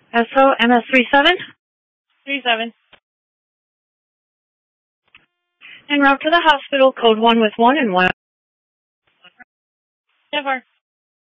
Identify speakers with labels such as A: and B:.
A: SO MS 37.
B: 37.
A: En route to the hospital, code 1 with 1 and 1.
B: Never.